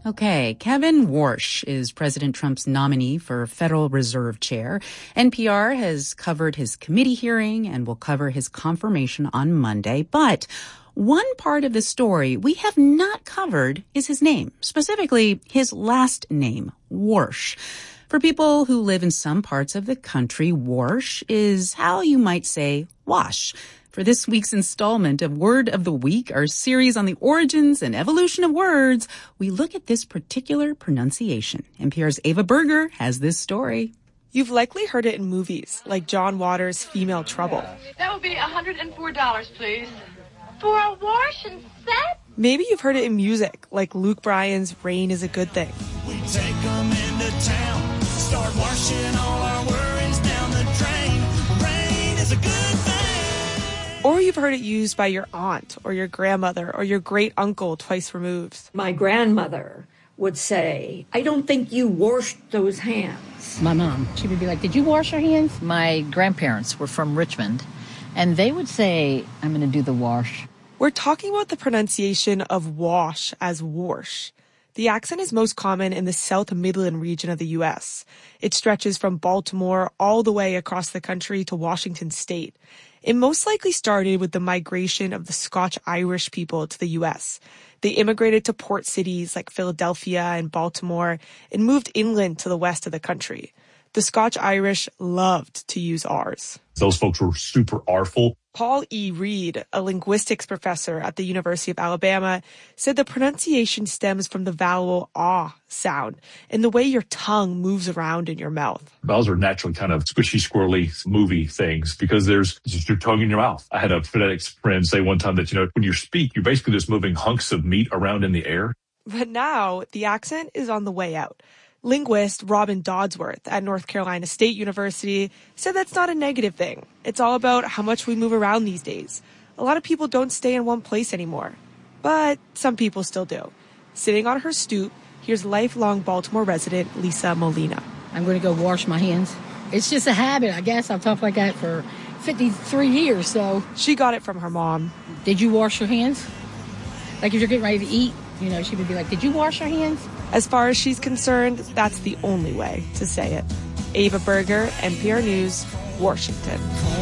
Okay, Kevin Warsh is President Trump's nominee for Federal Reserve Chair. NPR has covered his committee hearing and will cover his confirmation on Monday. But one part of the story we have not covered is his name, specifically his last name, Warsh. For people who live in some parts of the country, Warsh is how you might say wash. For this week's installment of Word of the Week, our series on the origins and evolution of words, we look at this particular pronunciation. NPR's Ava Berger has this story. You've likely heard it in movies, like John Waters' Female Trouble. That would be $104, please. For a wash and set? Maybe you've heard it in music, like Luke Bryan's Rain is a Good Thing. We take them into town, start washing all our worries down the drain. Rain is a good thing. Or you've heard it used by your aunt or your grandmother or your great uncle twice removed. My grandmother would say, I don't think you washed those hands. My mom, she would be like, did you wash your hands? My grandparents were from Richmond, and they would say, I'm going to do the wash. We're talking about the pronunciation of wash as warsh. The accent is most common in the South Midland region of the U.S. It stretches from Baltimore all the way across the country to Washington state. It most likely started with the migration of the Scotch-Irish people to the U.S. They immigrated to port cities like Philadelphia and Baltimore and moved inland to the west of the country. The Scotch-Irish loved to use R's. Those folks were super artful. Paul E. Reed, a linguistics professor at the University of Alabama, said the pronunciation stems from the vowel ah sound and the way your tongue moves around in your mouth. Vowels are naturally kind of squishy, squirrely, movie things because there's just your tongue in your mouth. I had a phonetics friend say one time that, when you speak, you're basically just moving hunks of meat around in the air. But now the accent is on the way out. Linguist Robin Dodsworth at North Carolina State University said that's not a negative thing. It's all about how much we move around these days. A lot of people don't stay in one place anymore. But some people still do. Sitting on her stoop, here's lifelong Baltimore resident Lisa Molina. I'm going to go wash my hands. It's just a habit, I guess. I've talked like that for 53 years, so. She got it from her mom. Did you wash your hands? Like if you're getting ready to eat, she would be like, did you wash your hands? As far as she's concerned, that's the only way to say it. Ava Berger, NPR News, Washington.